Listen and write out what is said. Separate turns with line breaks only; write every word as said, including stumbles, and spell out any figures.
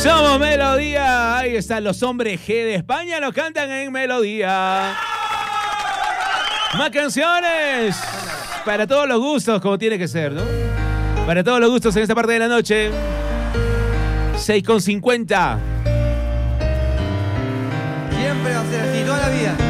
Somos Melodía. Ahí están los hombres G de España. Nos cantan en Melodía. Más canciones. Para todos los gustos, como tiene que ser, ¿no? Para todos los gustos en esta parte de la noche. seis con cincuenta.
Siempre va a ser así, toda la vida.